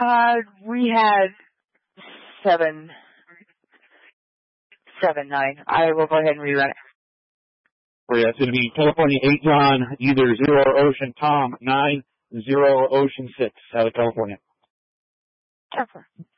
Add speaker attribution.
Speaker 1: We had 7-9. I will go ahead and rerun it.
Speaker 2: Oh, yeah, it's going to be California 8 John, either 0 Ocean Tom 9, 0 Ocean 6 out of California.
Speaker 1: Jennifer.